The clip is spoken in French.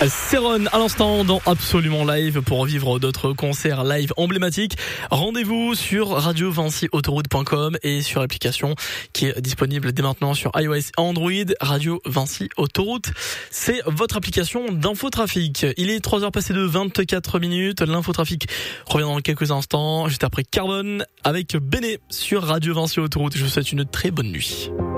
Céron à l'instant dans Absolument Live pour revivre d'autres concerts live emblématiques. Rendez-vous sur radiovincyautoroute.com et sur l'application qui est disponible dès maintenant sur iOS et Android. Radio Vinci Autoroute, c'est votre application d'infotrafic. Il est 3h passées de 24 minutes. L'infotrafic revient dans quelques instants, juste après Carbone avec Béné sur Radio Vinci Autoroute. Je vous souhaite une très bonne nuit.